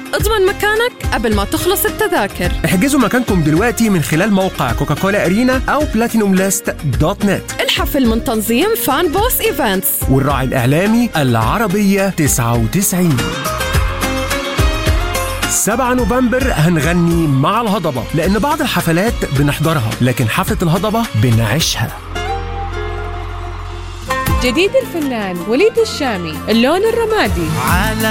اضمن مكانك قبل ما تخلص التذاكر. احجزوا مكانكم دلوقتي من خلال موقع كوكاكولا أرينا أو platinumlist.net. الحفل من تنظيم فان بوس ايفنتس والراعي الإعلامي العربية 99. 7 نوفمبر هنغني مع الهضبة، لأن بعض الحفلات بنحضرها لكن حفلة الهضبة بنعيشها. جديد الفنان وليد الشامي، اللون الرمادي.